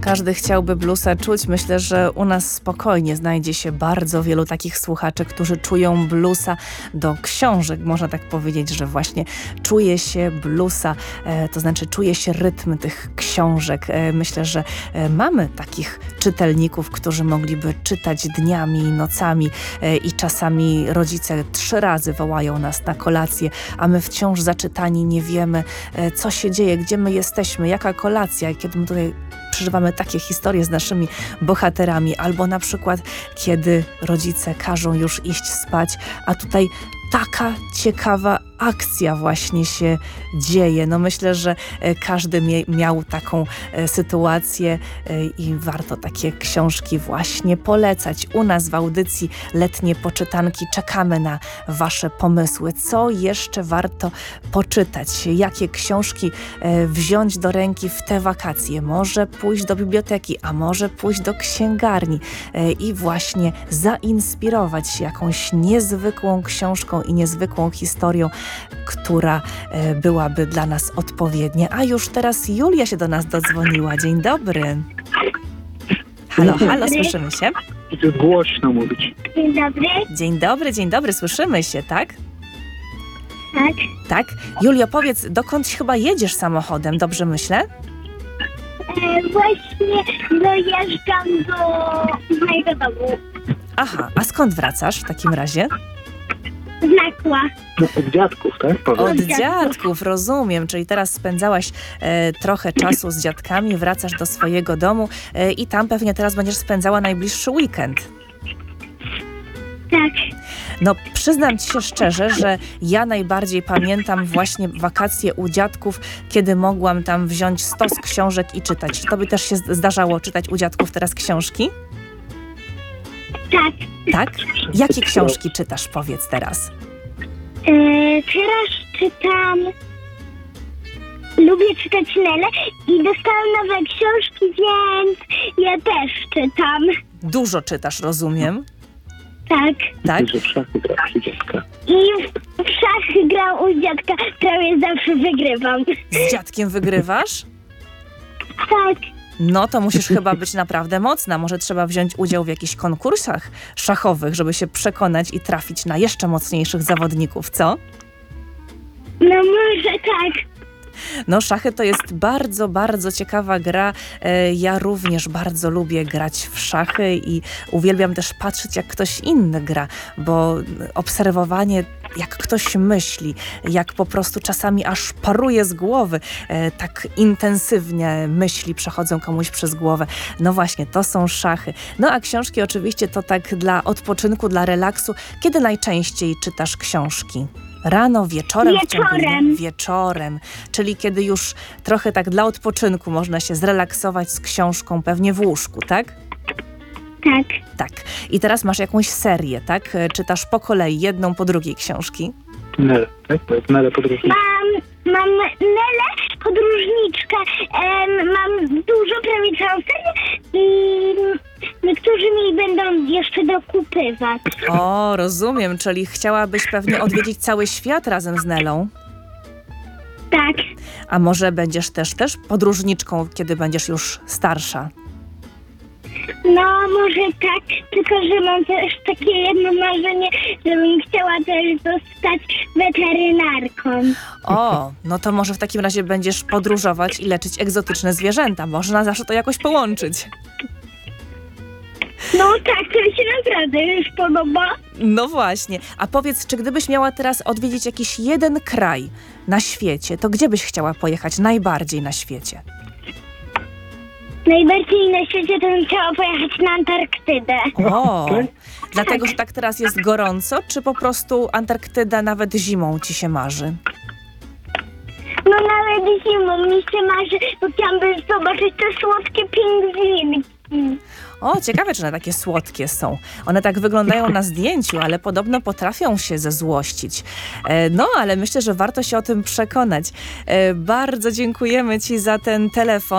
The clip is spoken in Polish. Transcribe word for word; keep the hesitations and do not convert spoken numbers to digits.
Każdy chciałby bluesa czuć. Myślę, że u nas spokojnie znajdzie się bardzo wielu takich słuchaczy, którzy czują bluesa do książek. Można tak powiedzieć, że właśnie czuje się bluesa, e, to znaczy czuje się rytm tych książek. E, myślę, że e, mamy takich czytelników, którzy mogliby czytać dniami i nocami e, i czasami rodzice trzy razy wołają nas na kolację, a my wciąż zaczytani nie wiemy, e, co się dzieje, gdzie my jesteśmy, jaka kolacja, kiedy my tutaj przeżywamy takie historie z naszymi bohaterami, albo na przykład kiedy rodzice każą już iść spać, a tutaj taka ciekawa akcja właśnie się dzieje. No myślę, że każdy mie- miał taką e, sytuację e, i warto takie książki właśnie polecać. U nas w audycji Letnie Poczytanki czekamy na wasze pomysły. Co jeszcze warto poczytać? Jakie książki e, wziąć do ręki w te wakacje? Może pójść do biblioteki, a może pójść do księgarni e, i właśnie zainspirować się jakąś niezwykłą książką i niezwykłą historią, która e, byłaby dla nas odpowiednia. A już teraz Julia się do nas dodzwoniła. Dzień dobry. Halo, halo, słyszymy się? Głośno mówić. Dzień dobry. Dzień dobry, dzień dobry, słyszymy się, tak? Tak. Tak? Julio, powiedz, dokąd chyba jedziesz samochodem, dobrze myślę? E, właśnie dojeżdżam do mojego domu. Aha, a skąd wracasz w takim razie? Znakła. No, od dziadków, tak? Powiem. Od dziadków, rozumiem, czyli teraz spędzałaś e, trochę czasu z dziadkami, wracasz do swojego domu e, i tam pewnie teraz będziesz spędzała najbliższy weekend. Tak. No, przyznam ci się szczerze, że ja najbardziej pamiętam właśnie wakacje u dziadków, kiedy mogłam tam wziąć stos książek i czytać. Czy tobie też się zdarzało czytać u dziadków teraz książki? Tak. Tak? Jakie książki czytasz, powiedz teraz? E, teraz czytam... Lubię czytać Lele i dostałam nowe książki, więc ja też czytam. Dużo czytasz, rozumiem? Tak. Tak? Że w szachy gra u dziadka. I w szachy gram u dziadka, prawie zawsze wygrywam. Z dziadkiem wygrywasz? Tak. No to musisz chyba być naprawdę mocna. Może trzeba wziąć udział w jakichś konkursach szachowych, żeby się przekonać i trafić na jeszcze mocniejszych zawodników, co? No może tak. No szachy to jest bardzo, bardzo ciekawa gra. E, ja również bardzo lubię grać w szachy i uwielbiam też patrzeć, jak ktoś inny gra, bo obserwowanie, jak ktoś myśli, jak po prostu czasami aż paruje z głowy, e, tak intensywnie myśli przechodzą komuś przez głowę. No właśnie, to są szachy. No a książki oczywiście to tak dla odpoczynku, dla relaksu. Kiedy najczęściej czytasz książki? Rano, wieczorem? W ciągu dnia? Wieczorem. Wieczorem, czyli kiedy już trochę tak dla odpoczynku można się zrelaksować z książką, pewnie w łóżku, tak? Tak. Tak. I teraz masz jakąś serię, tak? E, Czytasz po kolei, jedną po drugiej książki. Nele, tak? To jest Nele podróżnik. Mam, mam Nelę, podróżniczkę, em, mam dużo, prawie całą serię i niektórzy mi będą jeszcze dokupywać. O, rozumiem, czyli chciałabyś pewnie odwiedzić cały świat razem z Nelą. Tak. A może będziesz też też podróżniczką, kiedy będziesz już starsza? No może tak, tylko że mam też takie jedno marzenie, żebym chciała też zostać weterynarką. O, no to może w takim razie będziesz podróżować i leczyć egzotyczne zwierzęta. Można zawsze to jakoś połączyć. No tak, to mi się naprawdę już podoba. No właśnie. A powiedz, czy gdybyś miała teraz odwiedzić jakiś jeden kraj na świecie, to gdzie byś chciała pojechać najbardziej na świecie? Najbardziej na świecie to bym chciała pojechać na Antarktydę. O, dlatego, że tak teraz jest gorąco, czy po prostu Antarktyda nawet zimą ci się marzy? No nawet zimą mi się marzy, bo chciałabym zobaczyć te słodkie pingwinki. O, ciekawe, czy one takie słodkie są. One tak wyglądają na zdjęciu, ale podobno potrafią się zezłościć. E, no, ale myślę, że warto się o tym przekonać. E, bardzo dziękujemy ci za ten telefon.